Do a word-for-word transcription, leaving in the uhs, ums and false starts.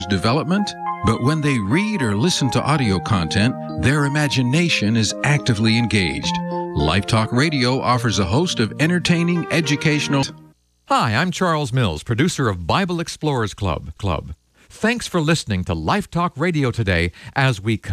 development, but when they read or listen to audio content, their imagination is actively engaged. Life Talk Radio offers a host of entertaining, educational... Hi, I'm Charles Mills, producer of Bible Explorers Club. Club. Thanks for listening to Life Talk Radio today as we